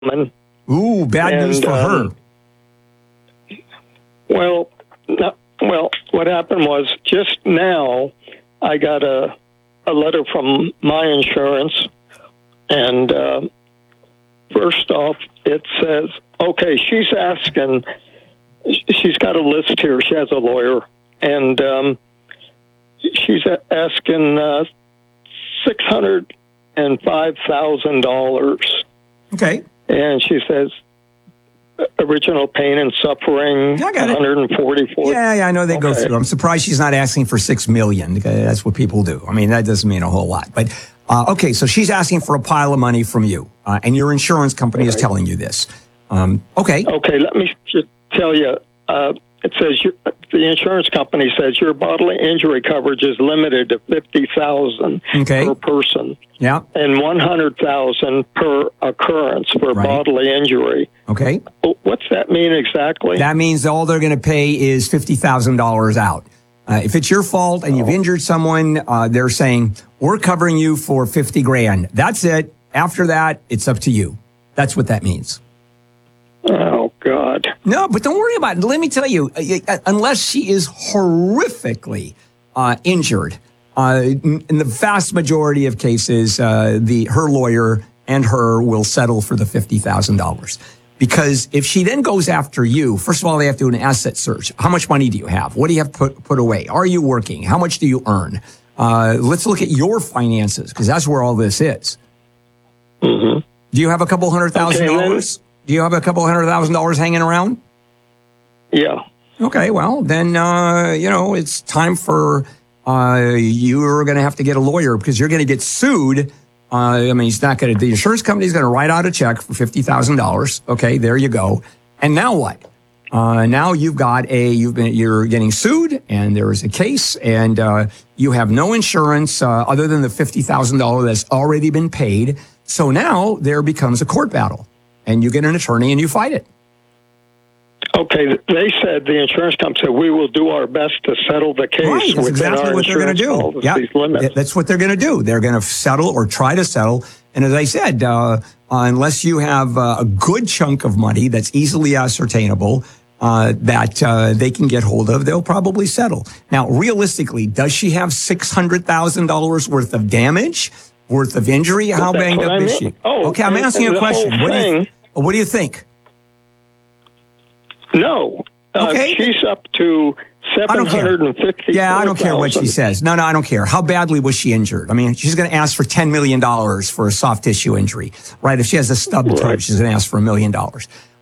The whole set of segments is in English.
Ooh, bad news for her. Well, what happened was just now I got a letter from my insurance, and first off, it says, okay, she's got a list here. She has a lawyer, and she's asking $605,000. Okay. And she says, original pain and suffering, I got it. 144. Yeah, I know they go through. I'm surprised she's not asking for $6 million. That's what people do. I mean, that doesn't mean a whole lot. But, okay, so she's asking for a pile of money from you, and your insurance company is telling you this. Okay. Okay, let me just tell you. It says the insurance company says your bodily injury coverage is limited to $50,000 per person. Yeah. And $100,000 per occurrence for bodily injury. Okay. What's that mean exactly? That means all they're going to pay is $50,000 out. If it's your fault and you've injured someone, they're saying, we're covering you for $50,000. That's it. After that, it's up to you. That's what that means. Oh, God. No, but don't worry about it. Let me tell you, unless she is horrifically injured, in the vast majority of cases, her lawyer and her will settle for the $50,000. Because if she then goes after you, first of all, they have to do an asset search. How much money do you have? What do you have put away? Are you working? How much do you earn? Let's look at your finances, because that's where all this is. Mm-hmm. Do you have a couple $100,000? Do you have a couple $100,000 hanging around? Yeah. Okay, well, then, it's time for you're going to have to get a lawyer because you're going to get sued. The insurance company's going to write out a check for $50,000. Okay, there you go. And now what? Now you're getting sued, and there is a case, and you have no insurance other than the $50,000 that's already been paid. So now there becomes a court battle. And you get an attorney and you fight it. Okay, they said, the insurance company said, we will do our best to settle the case. Right, that's exactly what they're going to do. Yeah, that's what they're going to do. They're going to settle or try to settle. And as I said, unless you have a good chunk of money that's easily ascertainable that they can get hold of, they'll probably settle. Now, realistically, does she have $600,000 worth of damage? Worth of injury? How banged up is she? Okay, I'm asking you a question. What do you think? No. Okay. She's up to $750,000. Yeah, I don't care what she says. No, I don't care. How badly was she injured? I mean, she's going to ask for $10 million for a soft tissue injury, right? If she has a stub toe, she's going to ask for $1 million. Do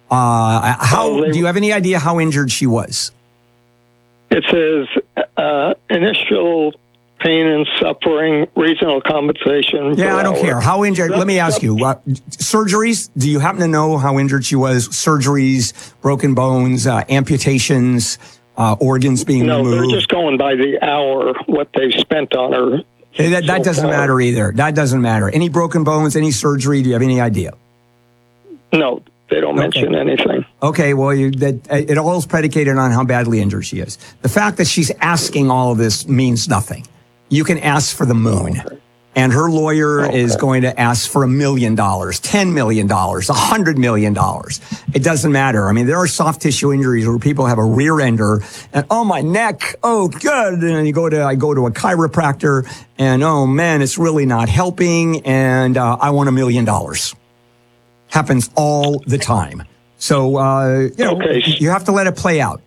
you have any idea how injured she was? It says initial pain and suffering, regional compensation. Yeah, I don't care. How injured? Let me ask you, surgeries, do you happen to know how injured she was? Surgeries, broken bones, amputations, organs being removed? No, they're just going by the hour, what they've spent on her. That doesn't matter either. That doesn't matter. Any broken bones, any surgery, do you have any idea? No, they don't mention anything. Okay, well, it all is predicated on how badly injured she is. The fact that she's asking all of this means nothing. You can ask for the moon. And her lawyer is going to ask for $1 million, $10 million, $100 million. It doesn't matter. I mean, there are soft tissue injuries where people have a rear ender and, oh, my neck, oh, good. And I go to a chiropractor and, oh, man, it's really not helping. And I want $1 million. Happens all the time. So, you have to let it play out.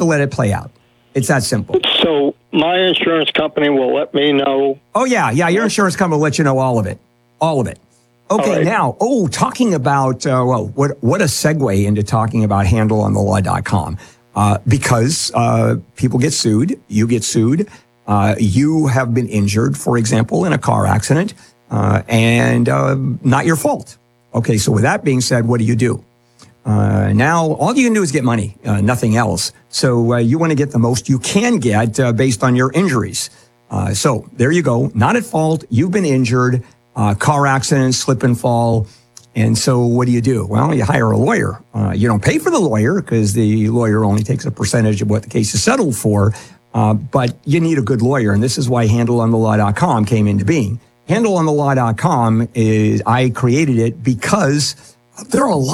It's that simple. So my insurance company will let me know. Oh, yeah. Your insurance company will let you know all of it. Okay, now, talking about, what a segue into talking about handleonthelaw.com. Because people get sued, you get sued, you have been injured, for example, in a car accident, and not your fault. Okay, so with that being said, what do you do? Now, all you can do is get money, nothing else. So you want to get the most you can get based on your injuries. So there you go. Not at fault. You've been injured, car accident, slip and fall. And so what do? Well, you hire a lawyer. You don't pay for the lawyer because the lawyer only takes a percentage of what the case is settled for. But you need a good lawyer. And this is why handleonthelaw.com came into being. Handleonthelaw.com I created it because There are a